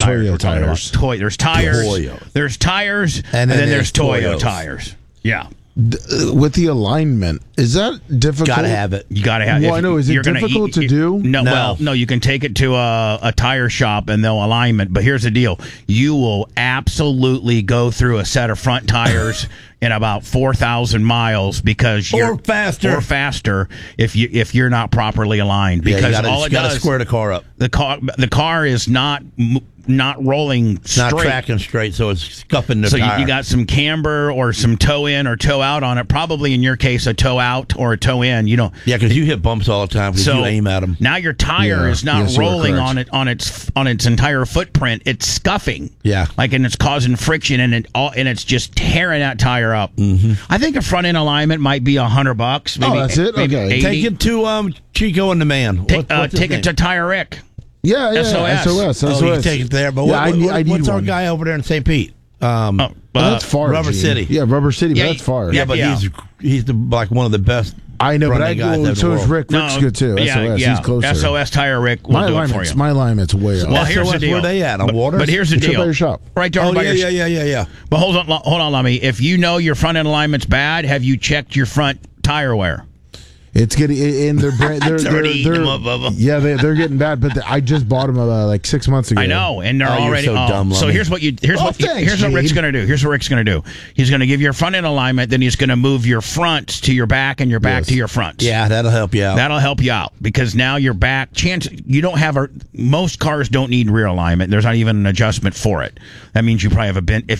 tires. Toyo We're talking about tires. There's tires. Toyo. There's tires, and then there's Toyo Toyos. tires. Yeah. With the alignment, is that difficult? Gotta have it. You got to have. Well, I know. Is it you're gonna difficult to do? No, No. well, no. You can take it to a tire shop and they'll alignment. But here's the deal: you will absolutely go through a set of front tires in about 4,000 miles because you're faster if you're not properly aligned. Because all it does, square the car up. the car is not rolling straight. Not tracking straight, so it's scuffing the So tire. you got some camber or some toe in or toe out on it. Probably in your case, a toe out or a toe in. You know. Yeah, because you hit bumps all the time because you aim at them. Now your tire is not Yes, you are rolling correct. on its entire footprint. It's scuffing. Yeah. and it's causing friction and it's just tearing that tire up. Mm-hmm. I think a front end alignment might be $100. Maybe, that's it? maybe Okay. 80. Take it to Chico and the Man. What's his Take name? it to Tire Rick. Yeah, SOS. SOS. Oh, you take it there. But Yeah, I need what's our one. guy over there in St. Pete? Well, that's far. Rubber Gene. City. Yeah, Rubber City, Yeah, but that's far. yeah, But he's like one of the best. I know, but running guys go. in the So is world. Rick. Rick's good too. SOS. He's closer. SOS Tire Rick will My do it for you. alignment's way up. Well, here's SOS, the deal. where they at? On Waters? But here's the It's right deal. by your shop. Right there Oh, by yeah, your yeah. But hold on, Lummy. If you know your front end alignment's bad, have you checked your front tire wear? It's getting in their brand. They're already eating them up, Bubba. Yeah, they're getting bad. But I just bought them like 6 months ago. I know, and they're Oh, you're already so dumb, So Lummy. here's what thanks, Rick's Gene. going to do. He's going to give you a front end alignment, then he's going to move your fronts to your back and your back Yes. to your fronts. Yeah, that'll help you out. That'll help you out because now your back you don't have most cars don't need rear alignment. There's not even an adjustment for it. That means you probably have a bent if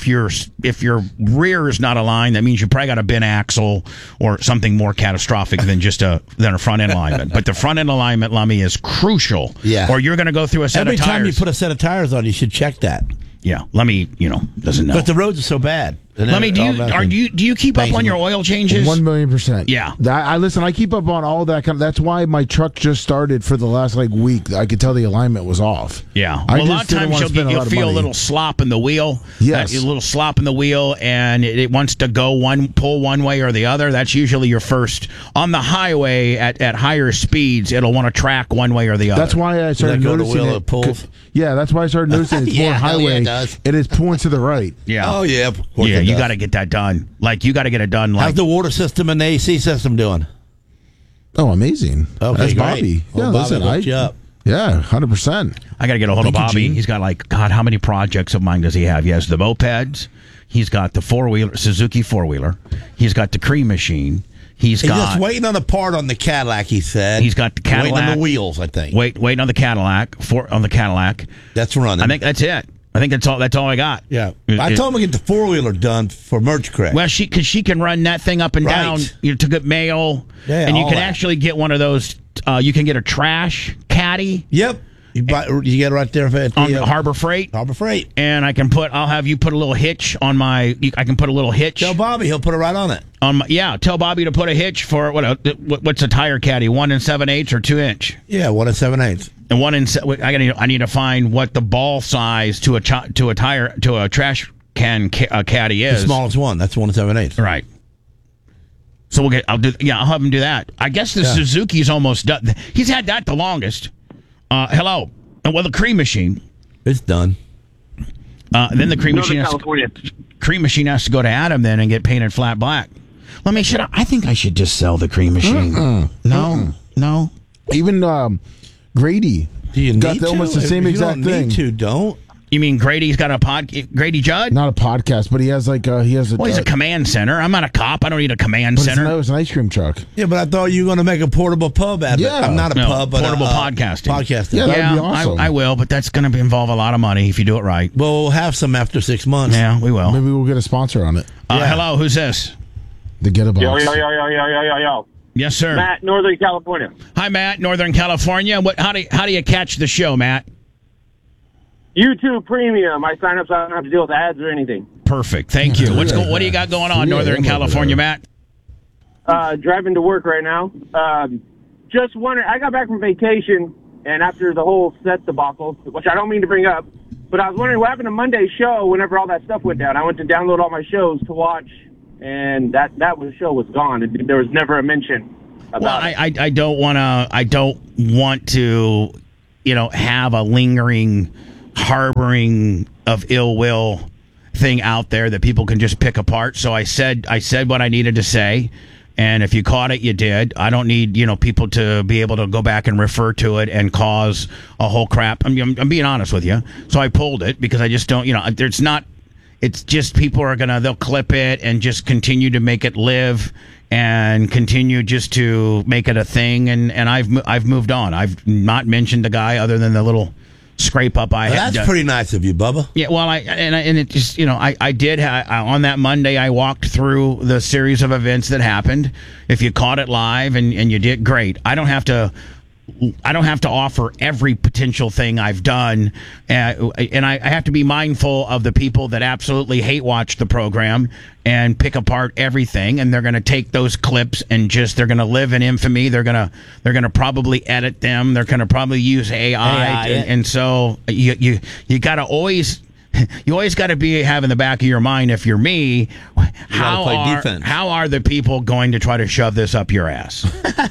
your rear is not aligned, that means you probably got a bent axle or something more catastrophic than just a front end alignment. But the front end alignment, Lummy, is crucial. Yeah. Or you're going to go through a set Every of tires. time you put a set of tires on, you should check that. Yeah, Lummy, doesn't know. But the roads are so bad. And Lummy, do you keep up on your oil changes? 1,000,000%. Yeah. I listen. I keep up on all that kind of. That's why my truck just started for the last week. I could tell the alignment was off. Yeah. I Well, a lot just of didn't times want to spend you'll lot of feel a money. little slop in the wheel. Yes. A little slop in the wheel, and it wants to pull one way or the other. That's usually your first. On the highway at higher speeds, it'll want to track one way or the other. That's why I started let go of the noticing wheel, it. it pulls? Yeah, that's why I started noticing it's Yeah, more hell yeah, highway. it does. It is pulling to the right. Yeah. Oh, yeah. Of course Yeah, it you does. got to get that done. You got to get it done. How's the water system and the AC system doing? Oh, amazing. Okay, That's great. Bobby. Well, Yeah, Bobby listen, hooked you up. Yeah, 100%. I got to get a hold of Thank you, Bobby. Gene. He's got God, how many projects of mine does he have? He has the mopeds. He's got the Suzuki 4-wheeler. He's got the cream machine. He's just waiting on a part on the Cadillac, he said. He's got the Cadillac. Waiting on the wheels, I think. Waiting on the Cadillac. On the Cadillac. That's running. I think that's it. I think that's all I got. Yeah. I told him to get the 4-wheeler done for Merch Creek. Well, she can run that thing up and down to get mail, Yeah, and you all can that. actually get one of those. You can get a trash caddy Yep. You get it right there at on the Harbor Freight, and I'll have you put a little hitch on my. I can put a little hitch. Tell Bobby, he'll put it right on it. Tell Bobby to put a hitch for what's a tire caddy? 1 7/8 or 2 inch? Yeah, 1 7/8. And I need to find what the ball size to a trash can caddy is. The smallest one. That's 1 7/8. Right. So I'll have him do that. I guess the Suzuki's almost done. He's had that the longest. Hello. Well, the cream machine. It's done. Then the cream machine. California. Cream machine has to go to Adam then and get painted flat black. I think I should just sell the cream machine. No. Even Grady Do you got need to? almost the same If exact you thing. don't need to, don't. You mean Grady's got Grady Judd? Not a podcast, but he has he's a command center. I'm not a cop. I don't need a command but center. it's an ice cream truck. Yeah, but I thought you were going to make a portable pub out of it. Yeah. I'm not a pub, but portable podcasting. Podcasting. Yeah, that'd be awesome. I will, but that's going to involve a lot of money if you do it right. Well, we'll have some after 6 months. Yeah, we will. Maybe we'll get a sponsor on it. Hello, who's this? The Get a Box. Yo. Yes, sir. Matt, Northern California. Hi, Matt, Northern California. How do you catch the show, Matt? YouTube Premium. I sign up so I don't have to deal with ads or anything. Perfect. Thank you. What do you got going on, Northern California, Matt? Driving to work right now. Just wondering, I got back from vacation, and after the whole set debacle, which I don't mean to bring up, but I was wondering what happened to Monday's show whenever all that stuff went down. I went to download all my shows to watch, and that show was gone. There was never a mention about it. I don't want to have a lingering harboring of ill will thing out there that people can just pick apart. So I said what I needed to say. And if you caught it, you did. I don't need, people to be able to go back and refer to it and cause a whole crap. I'm being honest with you. So I pulled it because I just don't, it's just people are they'll clip it and just continue to make it live and continue just to make it a thing. And I've moved on. I've not mentioned the guy other than the little scrape up I had. That's pretty nice of you, Bubba. Yeah, well, it just, I did on that Monday. I walked through the series of events that happened. If you caught it live and you did, great. I don't have to offer every potential thing I've done, and I have to be mindful of the people that absolutely hate watch the program and pick apart everything, and they're going to take those clips and they're going to live in infamy. They're going to probably edit them. They're going to probably use AI, and so you got to always. You always got to have in the back of your mind, if you're me, how are the people going to try to shove this up your ass?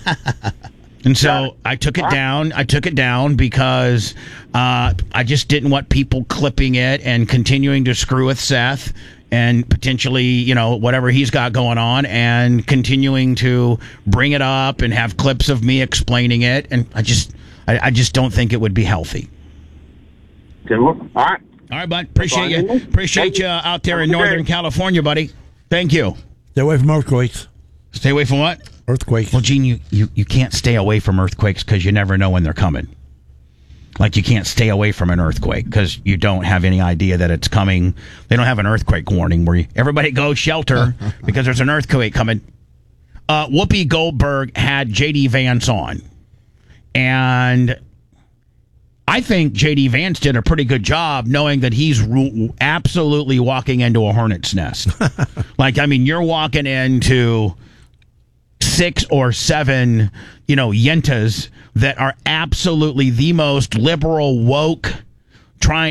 And so I took it down. I took it down because I just didn't want people clipping it and continuing to screw with Seth and potentially, whatever he's got going on, and continuing to bring it up and have clips of me explaining it. And I just don't think it would be healthy. Okay, well, all right. All right, bud. Appreciate you out there in Northern California, buddy. Thank you. Stay away from earthquakes. Stay away from what? Earthquakes. Well, Gene, you can't stay away from earthquakes because you never know when they're coming. Like, you can't stay away from an earthquake because you don't have any idea that it's coming. They don't have an earthquake warning where everybody go shelter because there's an earthquake coming. Whoopi Goldberg had J.D. Vance on. And I think J.D. Vance did a pretty good job knowing that he's absolutely walking into a hornet's nest. You're walking into 6 or 7, yentas that are absolutely the most liberal, woke, I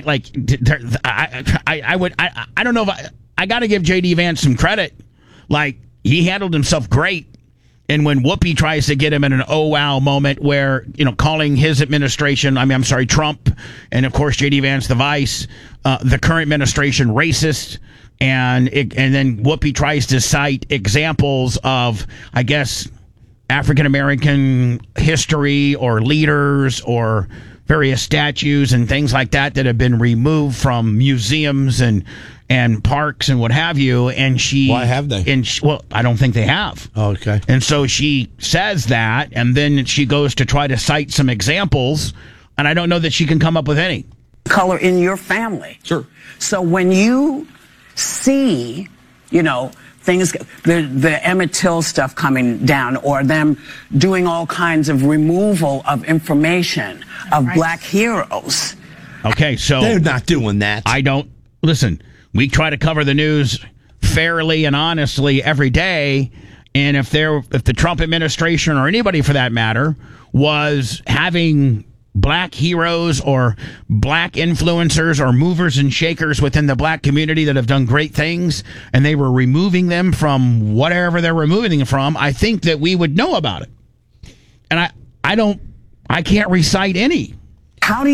don't know if I got to give J.D. Vance some credit. He handled himself great. And when Whoopi tries to get him in an oh wow moment where, calling his administration, Trump, and of course J.D. Vance, the vice, the current administration racist, and then Whoopi tries to cite examples of, I guess, African American history or leaders or various statues and things like that have been removed from museums and parks and what have you. And why have they? I don't think they have. Oh, okay. And so she says that, and then she goes to try to cite some examples, and I don't know that she can come up with any. Color in your family. Sure. So when you see, things, the Emmett Till stuff coming down, or them doing all kinds of removal of information of black heroes. Okay, so they're not doing that. Listen, we try to cover the news fairly and honestly every day, and if the Trump administration or anybody for that matter was having black heroes or black influencers or movers and shakers within the black community that have done great things, and they were removing them from whatever they're removing them from, I think that we would know about it. And I can't recite any. How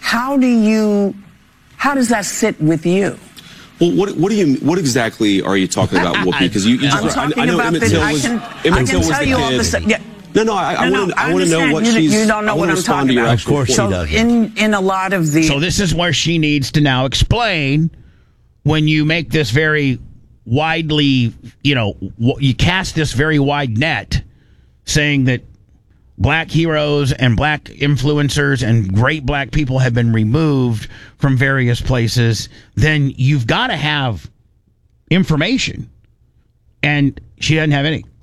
does that sit with you? Well, what exactly are you talking about, Whoopi? Because I know Emmett Till was the kid. Yeah. No, I want to know what she's. You don't know what I'm talking about. Of course, so in a lot of the. So this is where she needs to now explain when you make this very widely, you cast this very wide net, saying that black heroes and black influencers and great black people have been removed from various places. Then you've got to have information, and she doesn't have any.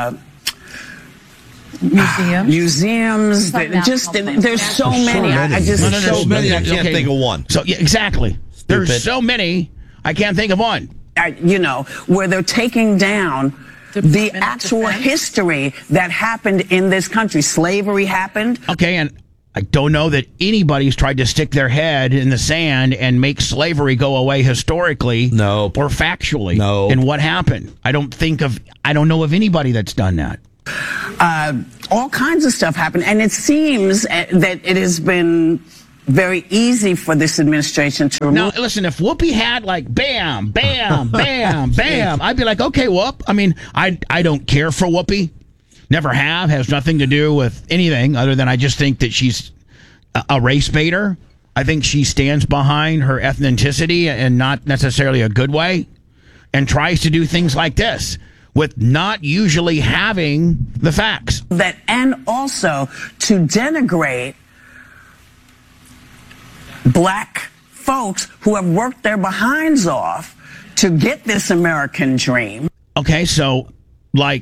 Museums. There's so many. So many. I can't think of one. So yeah, exactly. Stupid. There's so many. I can't think of one. Where they're taking down the actual history that happened in this country. Slavery happened. Okay, and I don't know that anybody's tried to stick their head in the sand and make slavery go away historically, no, or factually, no. And what happened? I don't know of anybody that's done that. All kinds of stuff happened, and it seems that it has been very easy for this administration to remove. Now, listen, if Whoopi had like bam, bam, bam, bam, I'd be like, okay, Whoop. I mean, I don't care for Whoopi. Never have. Has nothing to do with anything other than I just think that she's a race baiter. I think she stands behind her ethnicity and not necessarily a good way, and tries to do things like this with not usually having the facts. That, and also to denigrate black folks who have worked their behinds off to get this American dream. Okay, so like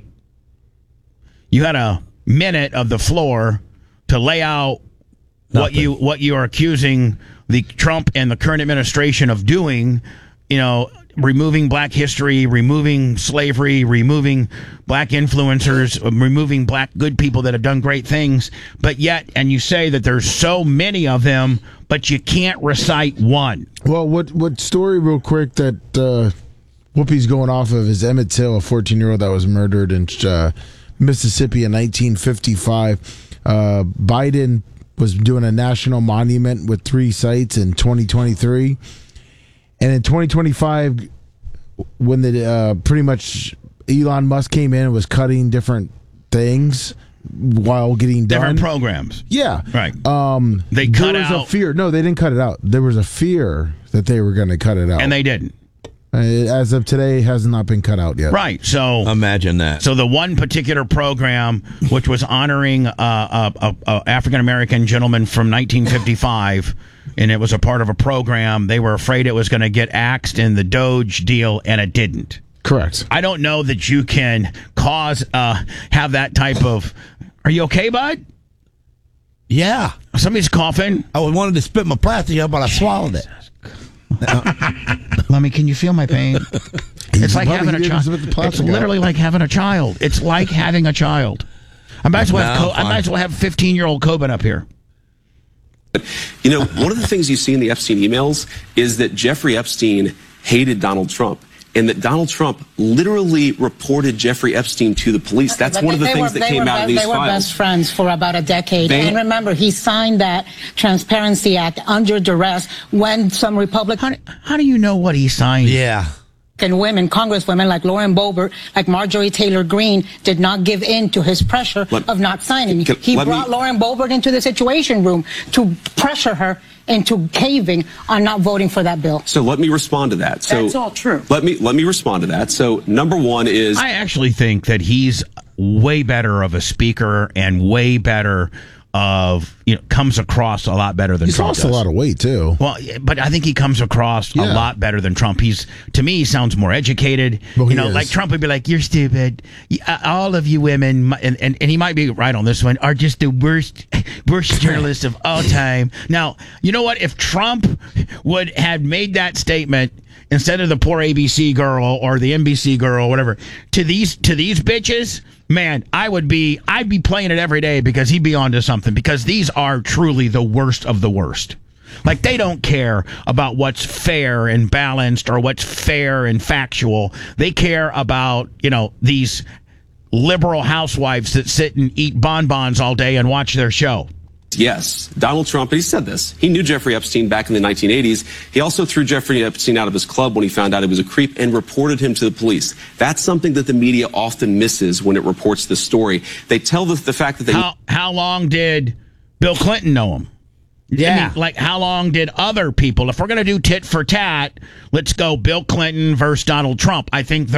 you had a minute of the floor to lay out what you are accusing the Trump and the current administration of doing, you know, removing black history, removing slavery, removing black influencers, removing black good people that have done great things, but yet, and you say that there's so many of them, but you can't recite one. Well, what story real quick that Whoopi's going off of is Emmett Till, a 14-year-old that was murdered in Mississippi in 1955. Biden was doing a national monument with 3 sites in 2023. And in 2025, when the pretty much Elon Musk came in and was cutting different things while getting done. Different programs. Yeah. Right. They cut out. There was a fear. No, they didn't cut it out. There was a fear that they were going to cut it out. And they didn't. As of today, it has not been cut out yet. Right. So imagine that. So the one particular program, which was honoring a African American gentleman from 1955, and it was a part of a program, they were afraid it was going to get axed in the Doge deal, and it didn't. Correct. I don't know that you can have that type of. Are you okay, bud? Yeah. Somebody's coughing. I wanted to spit my plastic out, but I swallowed it. Lummy, can you feel my pain? It's like having a child. It's literally like having a child. It's like having a child. I might as well have 15-year-old Coben up here. You know, one of the things you see in the Epstein emails is that Jeffrey Epstein hated Donald Trump, and that Donald Trump literally reported Jeffrey Epstein to the police. That's one of the things that came out of these files. They were best friends for about a decade. And remember, he signed that Transparency Act under duress when some Republican... How do you know what he signed? Yeah. And women, congresswomen like Lauren Boebert, like Marjorie Taylor Greene, did not give in to his pressure of not signing. He brought Lauren Boebert into the Situation Room to pressure her into caving on not voting for that bill. So let me respond to that. So that's all true. Let me respond to that. So number one is, I actually think that he's way better of a speaker and way better of, comes across a lot better than Trump does. He's lost a lot of weight too. Well, but I think he comes across a lot better than Trump. To me, he sounds more educated. Well, like Trump would be like, "You're stupid. All of you women," and he might be right on this one, are just the worst journalists of all time. Now, you know what? If Trump would have made that statement instead of the poor ABC girl or the NBC girl or whatever to these bitches, man, I'd be playing it every day because he'd be onto something, because these are truly the worst of the worst. Like, they don't care about what's fair and balanced or what's fair and factual. They care about, these liberal housewives that sit and eat bonbons all day and watch their show. yes, Donald Trump, he said this. He knew Jeffrey Epstein back in the 1980s. He also threw Jeffrey Epstein out of his club when he found out he was a creep and reported him to the police. That's something that the media often misses when it reports this story. They tell the fact that they... How long did Bill Clinton know him? Yeah. I mean, how long did other people, if we're going to do tit for tat, let's go Bill Clinton versus Donald Trump. I think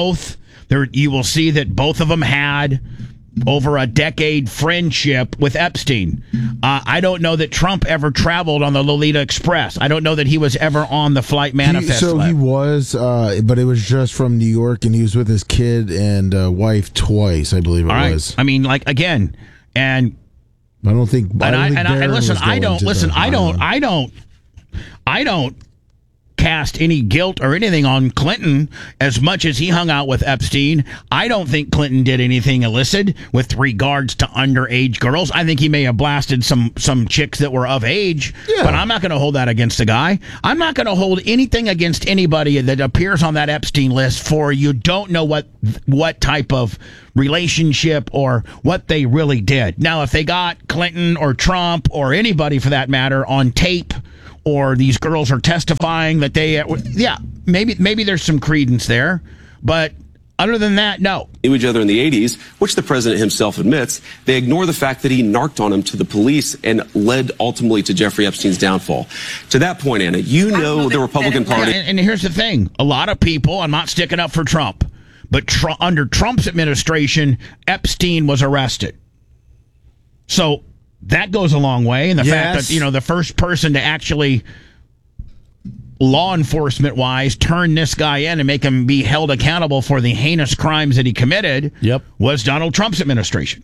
you will see that both of them had over a decade friendship with Epstein. I don't know that Trump ever traveled on the Lolita Express. I don't know that he was ever on the flight manifest. He was, but it was just from New York, and he was with his kid and wife twice, I believe it was. I mean, again, and I don't think. I don't cast any guilt or anything on Clinton as much as he hung out with Epstein. I don't think Clinton did anything illicit with regards to underage girls. I think he may have blasted some chicks that were of age, but I'm not going to hold that against the guy. I'm not going to hold anything against anybody that appears on that Epstein list for you don't know what type of relationship or what they really did. Now, if they got Clinton or Trump or anybody for that matter on tape, or these girls are testifying that they, maybe there's some credence there, but other than that, no. Each other in the 80s, which the president himself admits, they ignore the fact that he narked on him to the police and led ultimately to Jeffrey Epstein's downfall. To that point, Anna, you know the Republican Party. And here's the thing. A lot of people, I'm not sticking up for Trump, but under Trump's administration, Epstein was arrested. So that goes a long way. And the fact that, the first person to actually, law enforcement wise, turn this guy in and make him be held accountable for the heinous crimes that he committed was Donald Trump's administration.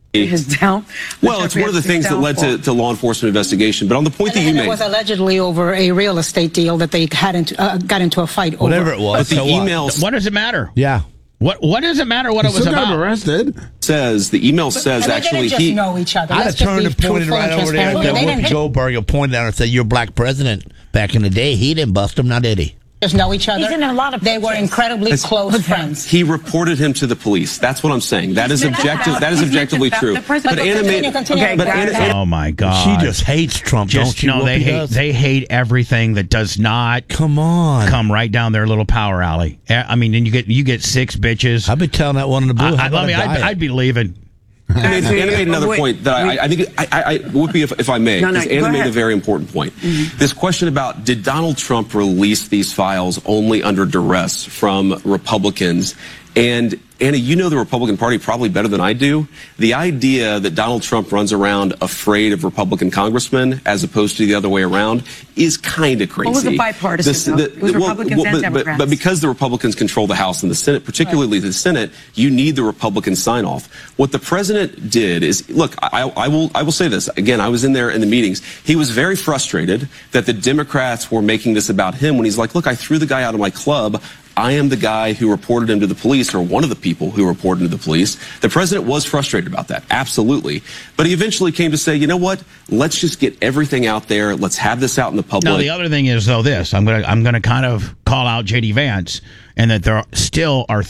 Well, it's one of the things that led to law enforcement investigation. But on the point that you made, it was allegedly over a real estate deal that they got into a fight over. Whatever it was. But the emails. What does it matter? Yeah. What does it matter what it was about? Arrested. The email says actually they didn't just know each other. I'd have turned and pointed right over there. Whoopi Goldberg pointed out and said, "You're black president." Back in the day, he didn't bust him, now did he? Just know each other. He's in a lot of they were incredibly close friends. He reported him to the police. That's what I'm saying. That is objective. That is objectively true. But Anna, oh my God, she just hates Trump. Don't you? No, they hate everything that does not come right down their little power alley. I mean, and you get 6 bitches. I've been telling that one in the blue. I'd be leaving. Anna made another point that I think Whoopi, if I may, because Anna made a very important point. This question about did Donald Trump release these files only under duress from Republicans? And Anna, you know the Republican Party probably better than I do. The idea that Donald Trump runs around afraid of Republican congressmen as opposed to the other way around is kind of crazy. What was the bipartisan? It was Republicans and Democrats. But because the Republicans control the House and the Senate, particularly the Senate, you need the Republican sign-off. What the president did is, look, I will say this. Again, I was in there in the meetings. He was very frustrated that the Democrats were making this about him when he's like, look, I threw the guy out of my club. I am the guy who reported him to the police, or one of the people who reported him to the police. The president was frustrated about that, absolutely. But he eventually came to say, you know what? Let's just get everything out there. Let's have this out in the public. Now, the other thing is, though, this. I'm gonna kind of call out J.D. Vance, and that there still are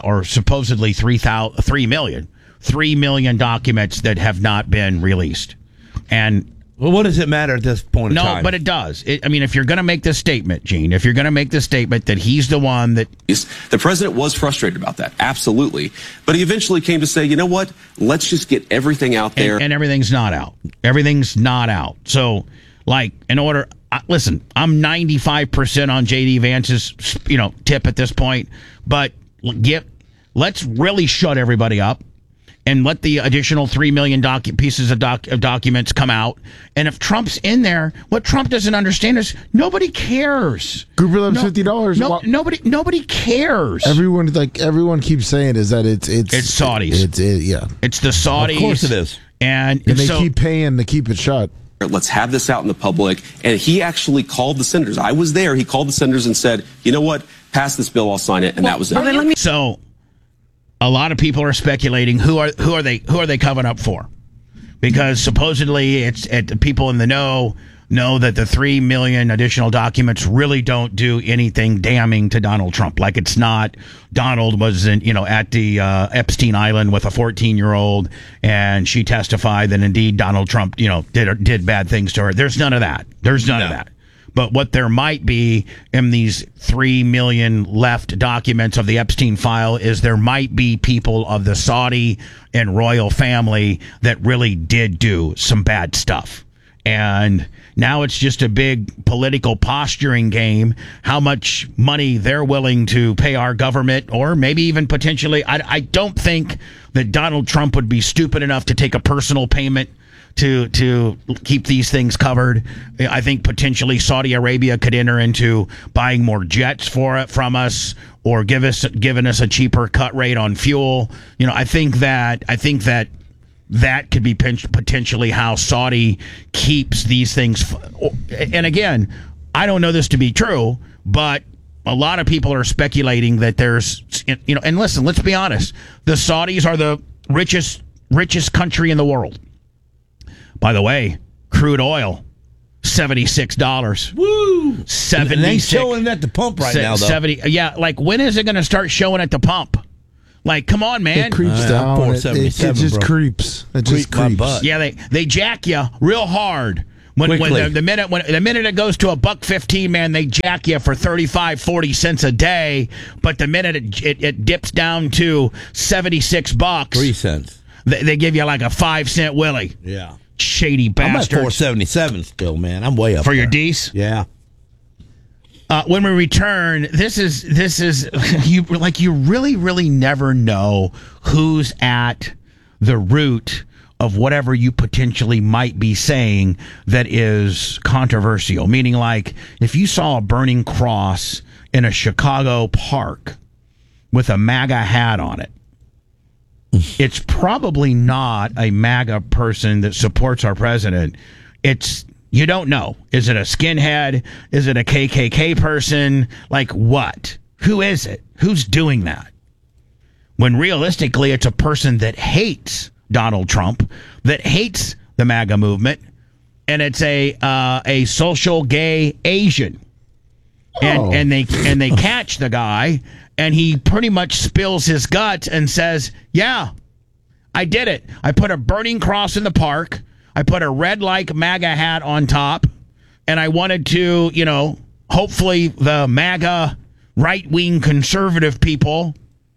3 million documents that have not been released. And well, what does it matter at this point in time? No, but it does. I mean, if you're going to make this statement, Gene, if you're going to make this statement that he's the one that... The president was frustrated about that, absolutely. But he eventually came to say, you know what? Let's just get everything out there. And everything's not out. Everything's not out. So, like, in order... listen, I'm 95% on J.D. Vance's, tip at this point. But let's really shut everybody up. And let the additional 3 million pieces of documents come out. And if Trump's in there, what Trump doesn't understand is nobody cares. Grouper loves $50. Nobody cares. Everyone keeps saying is that it's Saudis. It's the Saudis. Of course it is. And they keep paying to keep it shut. Let's have this out in the public. And he actually called the senators. I was there. He called the senators and said, you know what? Pass this bill. I'll sign it. And that was it. So a lot of people are speculating who are they covering up for, because supposedly the people in the know that the 3 million additional documents really don't do anything damning to Donald Trump. Like, it's not Donald was at the Epstein Island with a 14-year-old and she testified that indeed Donald Trump did bad things to her. There's none of that. There's none of that. But what there might be in these 3 million left documents of the Epstein file is there might be people of the Saudi and royal family that really did do some bad stuff. And now it's just a big political posturing game, how much money they're willing to pay our government, or maybe even potentially. I don't think that Donald Trump would be stupid enough to take a personal payment to keep these things covered. I think potentially Saudi Arabia could enter into buying more jets from us, or giving us a cheaper cut rate on fuel. I think that could be potentially how Saudi keeps these things. And again, I don't know this to be true, but a lot of people are speculating that there's, and listen, let's be honest. The Saudis are the richest country in the world. By the way, crude oil, $76. Woo! 76. And they showing at the pump right now, though. 70. Yeah, like when is it going to start showing at the pump? Like, come on, man. It creeps down. It just creeps. It just creeps. Yeah, they jack you real hard. When the minute it goes to $1.15, man, they jack you for 35-40 cents a day. But the minute it dips down to $76, 3 cents, they give you like a 5-cent willy. Yeah, shady bastards. I'm at $4.77 still, man. I'm way up for there. your D's. Yeah. When we return, this is you really never know who's at the root of whatever you potentially might be saying that is controversial. Meaning, like, if you saw a burning cross in a Chicago park with a MAGA hat on it, it's probably not a MAGA person that supports our president. You don't know. Is it a skinhead? Is it a KKK person? Like, what? Who is it? Who's doing that? When realistically, it's a person that hates Donald Trump, that hates the MAGA movement, and it's a social gay Asian. And they catch the guy, and he pretty much spills his guts and says, yeah, I did it. I put a burning cross in the park. I put a red like MAGA hat on top, and I wanted to, hopefully the MAGA right-wing conservative people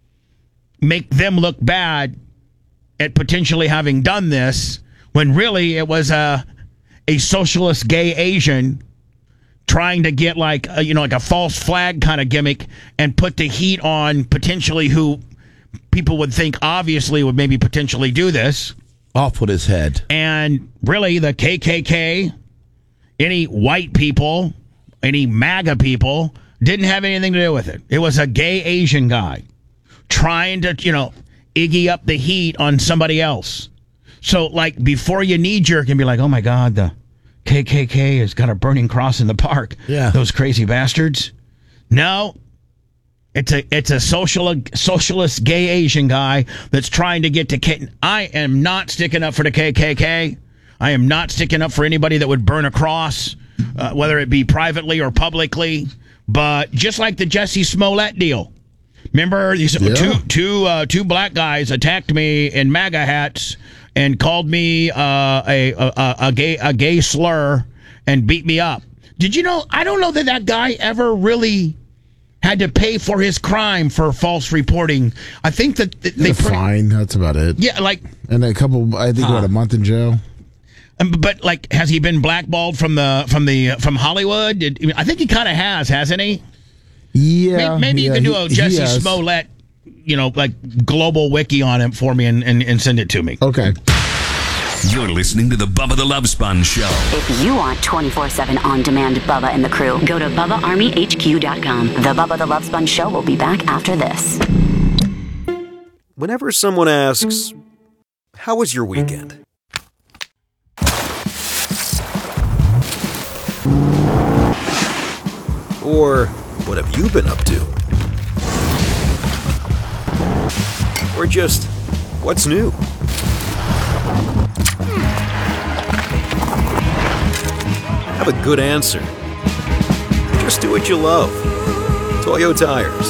make them look bad at potentially having done this, when really it was a socialist gay Asian trying to get like a false flag kind of gimmick and put the heat on potentially who people would think obviously would maybe potentially do this. Off with his head. And really, the KKK, any white people, any MAGA people, didn't have anything to do with it. It was a gay Asian guy trying to, iggy up the heat on somebody else. So, like, before you knee-jerk and be like, oh, my God, the KKK has got a burning cross in the park. Yeah. Those crazy bastards. No. It's a socialist gay Asian guy that's trying to get to. I am not sticking up for the KKK. I am not sticking up for anybody that would burn a cross, whether it be privately or publicly. But just like the Jussie Smollett deal, remember these two black guys attacked me in MAGA hats and called me a gay slur and beat me up. Did you know? I don't know that guy ever really had to pay for his crime for false reporting. I think that they fine. That's about it. Yeah, like, and I think a month in jail. But like, has he been blackballed from Hollywood? I think he kind of has, hasn't he? Yeah. Maybe you can do a Jussie Smollett, like global wiki on him for me and send it to me. Okay. You're listening to the Bubba the Love Sponge Show. If you want 24/7 on-demand Bubba and the crew, go to BubbaArmyHQ.com. The Bubba the Love Sponge Show will be back after this. Whenever someone asks, how was your weekend? Or, what have you been up to? Or just, what's new? Have a good answer. Just do what you love. Toyo Tires.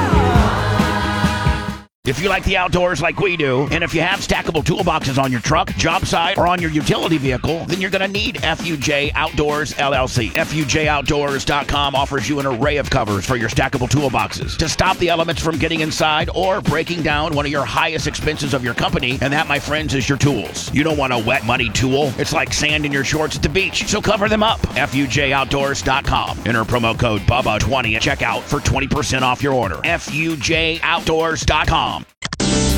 If you like the outdoors like we do, and if you have stackable toolboxes on your truck, job site, or on your utility vehicle, then you're going to need FUJ Outdoors LLC. FUJOutdoors.com offers you an array of covers for your stackable toolboxes to stop the elements from getting inside or breaking down one of your highest expenses of your company, and that, my friends, is your tools. You don't want a wet, muddy tool. It's like sand in your shorts at the beach, so cover them up. FUJOutdoors.com. Enter promo code BUBBA20 at checkout for 20% off your order. FUJOutdoors.com.